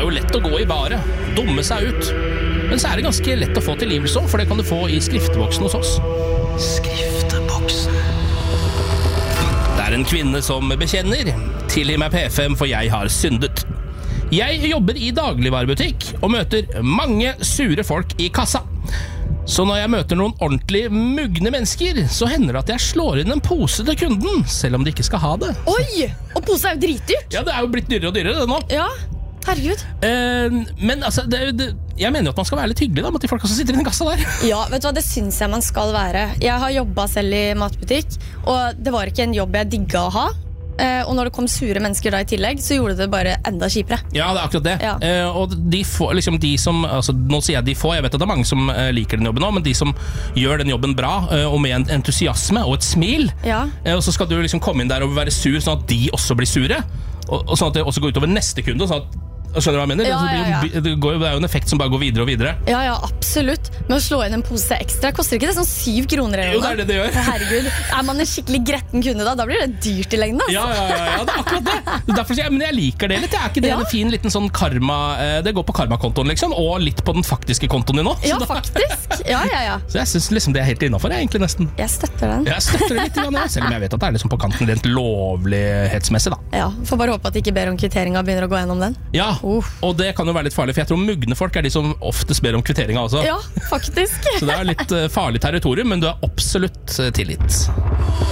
jo lett å gå i baret, dumme seg ut. Men så det ganske lett å få tilgivelse også, for det kan du få i skrifteboksen hos oss. Skrifteboksen. Det en kvinne som bekjenner. Tilgi meg P5, for jeg har syndet. Jeg jobber i dagligvarebutikk og møter mange sure folk i kassa. Så når jeg møter noen ordentlig mugne mennesker, så hender det at jeg slår inn en pose til kunden, selv om de ikke skal ha det. Oi! Og pose jo dritdyrt. Ja, det jo blitt dyrere og dyrere det nå. Ja, herregud. Men altså, jeg mener jo at man skal være litt hyggelig da, med de folka som sitter i den kassa der. Ja, vet du hva, det synes jeg man skal være. Jeg har jobbet selv i matbutikk, og det var ikke en jobb jeg digget å ha. Og når det kom sure mennesker da i tillegg, så gjorde det bare enda kjipere. Ja, det akkurat det. Ja. Og de få, liksom de som, altså, nå sier jeg de få, jeg vet at det mange som liker den jobben nå, men de som gjør den jobben bra, og med en entusiasme og et smil, Ja. Og så skal du liksom komme inn der og være sur, sånn at de også blir sure, og sånn at det også går utover neste kunde, sånn at skjønner du hva jeg mener? Ja, ja, ja. Det er jo en effekt som bare går videre og videre. Ja, ja, absolutt. Men å slå inn en pose ekstra koster ikke det sånn 7 kroner eller noe? Jo, det det gjør. Herregud, man en skikkelig gretten kunde da blir det dyrt i lengden, altså. Ja, det akkurat det. Derfor sier jeg, men jeg liker det litt. Er ikke det en fin liten sånn karma, det går på karmakontoen liksom, og litt på den faktiske kontoen din nå. Ja, faktisk. Ja. Så jeg synes liksom det helt innenfor, egentlig nesten. Jeg støtter den. Jeg støtter det litt, selv om jeg vet at det liksom på kanten rent lovlighetsmessig da. Ja, får bare håpe at de ikke ber om kvitteringa og begynner å gå gjennom den. Ja, og det kan jo være litt farlig, for jeg tror mugne folk de som oftest ber om kvitteringa også. Ja, faktisk. Så det litt farlig territorium, men du absolutt tilgitt.